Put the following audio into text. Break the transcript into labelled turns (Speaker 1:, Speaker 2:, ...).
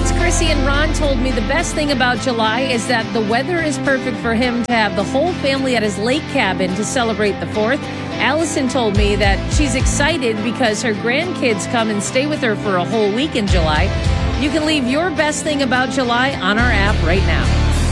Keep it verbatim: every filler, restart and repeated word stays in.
Speaker 1: kids, Chrissy and Ron, told me the best thing about July is that the weather is perfect for him to have the whole family at his lake cabin to celebrate the fourth. Allison told me that she's excited because her grandkids come and stay with her for a whole week in July. You can leave your best thing about July on our app right now.